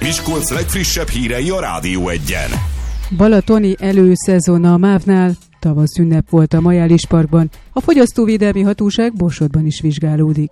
Miskolc legfrissebb hírei a Rádió 1-en. Balatoni előszezon a MÁV-nál, tavasz ünnep volt a Majális Parkban, a Fogyasztóvédelmi Hatóság Borsodban is vizsgálódik.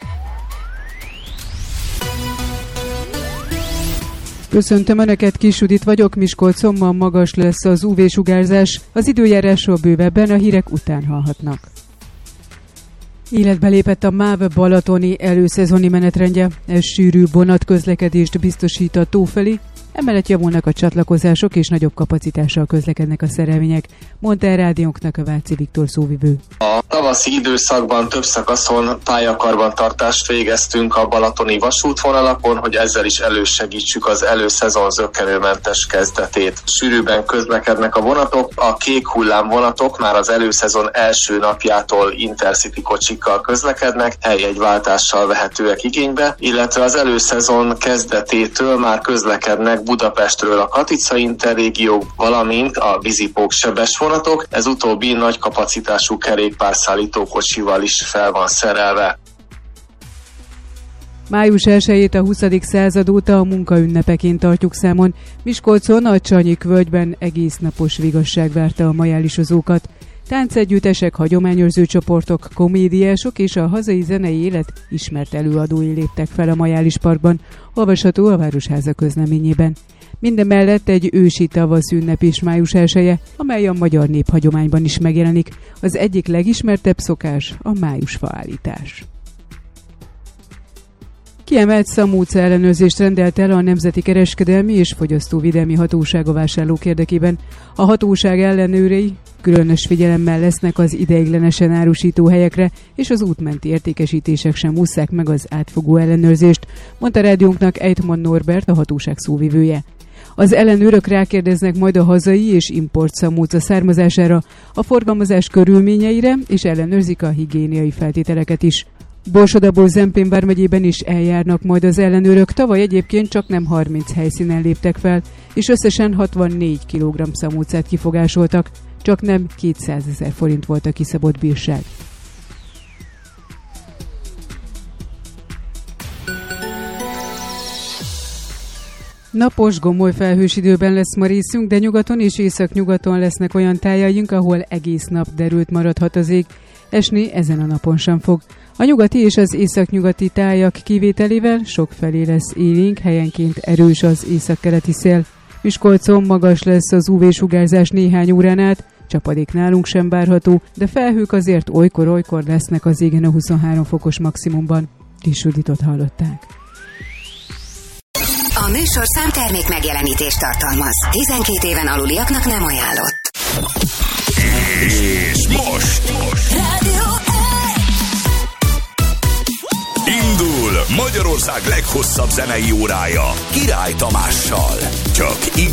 Köszöntöm Önöket, Kis Judit vagyok, Miskolcon ma magas lesz az UV-sugárzás, az időjárásról bővebben a hírek után hallhatnak. Életbe lépett a MÁV balatoni előszezoni menetrendje, ez sűrű vonatközlekedést biztosít a tó felé, emellett javulnak a csatlakozások és nagyobb kapacitással közlekednek a szerelvények, mondta el rádiónknak a Váci Viktor szóvivő. A tavaszi időszakban több szakaszon pályakarbantartást végeztünk a balatoni vasútvonalakon, hogy ezzel is elősegítsük az előszezon zökkenőmentes kezdetét. Sűrűben közlekednek a vonatok, a kék hullám vonatok már az előszezon első napjától Intercity kocsikkal közlekednek, helyjegyváltással vehetőek igénybe, illetve az előszezon kezdetétől már közlekednek Budapestről a Katica interrégió, valamint a vízipók sebes vonatok, ez utóbbi nagy kapacitású kerékpárszállító kocsival is fel van szerelve. Május 1-ét a 20. század óta a munkaünnepeként tartjuk számon. Miskolcon a Csanyik völgyben egész napos vigasság várta a majálisozókat. Táncegyüttesek, hagyományőrző csoportok, komédiások és a hazai zenei élet ismert előadói léptek fel a Majális Parkban, olvasható a Városháza közleményében. Mindemellett egy ősi tavasz ünnep is május 1-e, amely a magyar néphagyományban is megjelenik. Az egyik legismertebb szokás a májusfaállítás. Kiemelt szamóca ellenőrzést rendelt el a Nemzeti Kereskedelmi és Fogyasztóvédelmi Hatóság a vásárlók érdekében. A hatóság ellenőrei különös figyelemmel lesznek az ideiglenesen árusító helyekre, és az útmenti értékesítések sem ússzák meg az átfogó ellenőrzést, mondta rádiónknak Ejtman Norbert, a hatóság szóvivője. Az ellenőrök rákérdeznek majd a hazai és import szamóca származására, a forgalmazás körülményeire, és ellenőrzik a higiéniai feltételeket is. Borsod-Abaúj-Zempén vármegyében is eljárnak majd az ellenőrök, tavaly egyébként csaknem 30 helyszínen léptek fel, és összesen 64 kg szamócát kifogásoltak, csaknem 200 000 forint volt a kiszabott bírság. Napos, gomoly felhős időben lesz ma részünk, de nyugaton és északnyugaton lesznek olyan tájaink, ahol egész nap derült maradhat az ég, esni ezen a napon sem fog. A nyugati és az északnyugati tájak kivételével sokfelé lesz élénk, helyenként erős az északkeleti szél. Miskolcon magas lesz az UV-sugárzás néhány órán át, csapadék nálunk sem várható, de felhők azért olykor-olykor lesznek az égen a 23 fokos maximumban. Kis Juditot hallották. A műsor számtermék megjelenítést tartalmaz. 12 éven aluliaknak nem ajánlott. És most Rádió 1! indul Magyarország leghosszabb zenei órája Király Tamással. Csak